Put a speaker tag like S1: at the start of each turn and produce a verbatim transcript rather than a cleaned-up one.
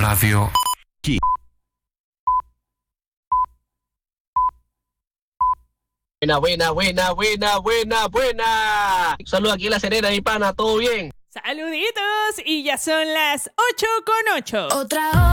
S1: Radio.
S2: Buena, buena, buena, buena, buena, buena. Saludos aquí en La Serena, mi pana, ¿todo bien?
S3: Saluditos, y ya son las ocho con ocho.
S4: Otra hora.